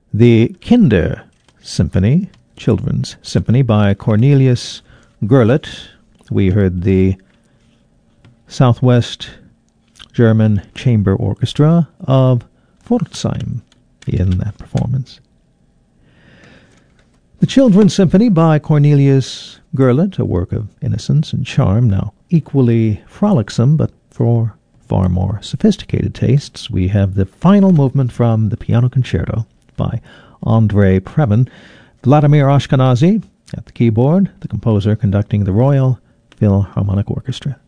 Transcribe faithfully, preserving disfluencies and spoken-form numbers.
The Kinder Symphony, Children's Symphony by Cornelius Gurlitt. We heard the Southwest German Chamber Orchestra of Pforzheim in that performance. The Children's Symphony by Cornelius Gurlitt, a work of innocence and charm, now equally frolicsome, but for far more sophisticated tastes. We have the final movement from the Piano Concerto by Andrei Previn. Vladimir Ashkenazy at the keyboard, the composer conducting the Royal Philharmonic Orchestra.